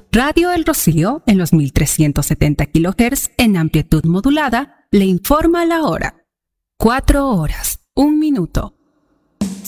Radio El Rocío, en los 1370 kHz en amplitud modulada, le informa la hora. 4 horas, 1 minuto.